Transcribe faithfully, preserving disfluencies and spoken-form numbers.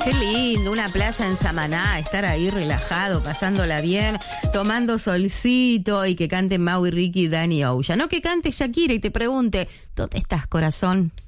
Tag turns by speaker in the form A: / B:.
A: Qué lindo, una playa en Samaná, estar ahí relajado, pasándola bien, tomando solcito y que canten Mau y Ricky, Dani Ouya. No que cante Shakira y te pregunte, ¿dónde estás, corazón?